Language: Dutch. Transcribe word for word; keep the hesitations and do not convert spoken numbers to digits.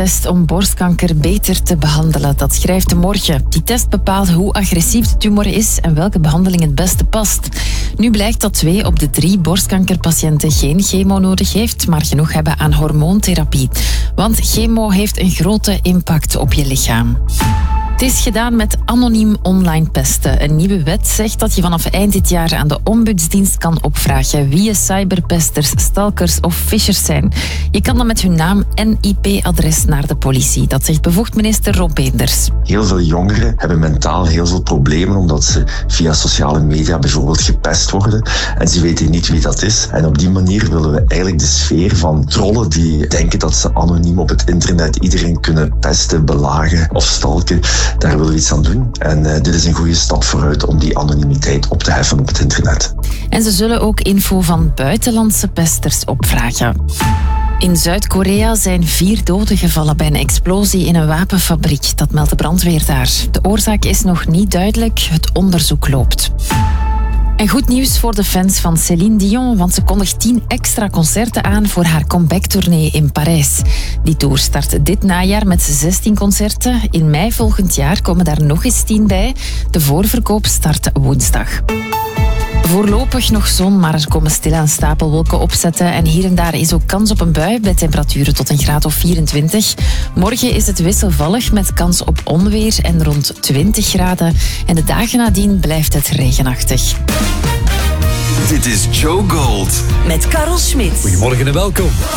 test om borstkanker beter te behandelen. Dat schrijft de Morgen. Die test bepaalt hoe agressief de tumor is en welke behandeling het beste past. Nu blijkt dat twee op de drie borstkankerpatiënten geen chemo nodig heeft, maar genoeg hebben aan hormoontherapie. Want chemo heeft een grote impact op je lichaam. Het is gedaan met anoniem online pesten. Een nieuwe wet zegt dat je vanaf eind dit jaar aan de ombudsdienst kan opvragen wie je cyberpesters, stalkers of phishers zijn. Je kan dan met hun naam en I P-adres naar de politie. Dat zegt bevoegd minister Rob Beenders. Heel veel jongeren hebben mentaal heel veel problemen omdat ze via sociale media bijvoorbeeld gepest worden en ze weten niet wie dat is. En op die manier willen we eigenlijk de sfeer van trollen die denken dat ze anoniem op het internet iedereen kunnen pesten, belagen of stalken. Daar willen we iets aan doen. En uh, dit is een goede stap vooruit om die anonimiteit op te heffen op het internet. En ze zullen ook info van buitenlandse pesters opvragen. In Zuid-Korea zijn vier doden gevallen bij een explosie in een wapenfabriek. Dat meldt de brandweer daar. De oorzaak is nog niet duidelijk. Het onderzoek loopt. En goed nieuws voor de fans van Céline Dion, want ze kondigt tien extra concerten aan voor haar comeback-tournee in Parijs. Die tour start dit najaar met zestien concerten. In mei volgend jaar komen daar nog eens tien bij. De voorverkoop start woensdag. Voorlopig nog zon, maar er komen stilaan stapelwolken opzetten. En hier en daar is ook kans op een bui bij temperaturen tot een graad of vierentwintig. Morgen is het wisselvallig met kans op onweer en rond twintig graden. En de dagen nadien blijft het regenachtig. Dit is Joe Gold. Met Karel Smit. Goedemorgen en welkom.